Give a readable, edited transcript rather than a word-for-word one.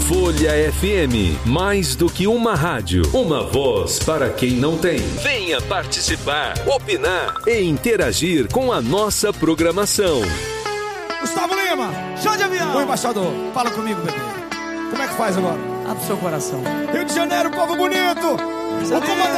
Folha FM, mais do que uma rádio, uma voz para quem não tem. Venha participar, opinar e interagir com a nossa programação. Gustavo Lima, chá de avião. O embaixador, fala comigo, bebê. Como é que faz agora? Abre o seu coração. Rio de Janeiro, povo bonito. O comandante